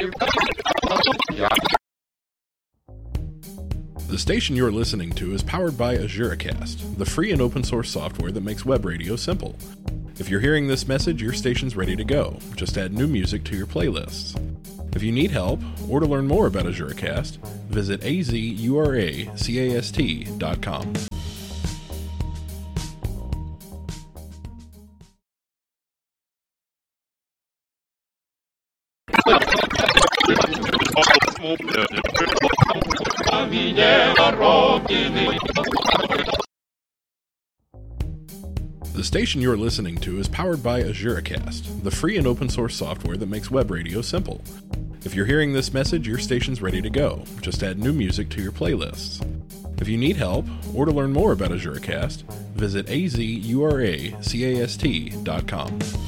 The station you're listening to is powered by AzureCast, the free and open source software that makes web radio simple. If you're hearing this message, your station's ready to go. Just add new music to your playlists. If you need help, or to learn more about AzureCast, visit azuracast.com. The station you're listening to is powered by AzureCast, the free and open source software that makes web radio simple. If you're hearing this message, your station's ready to go. Just add new music to your playlists. If you need help, or to learn more about AzureCast, visit azuracast.com.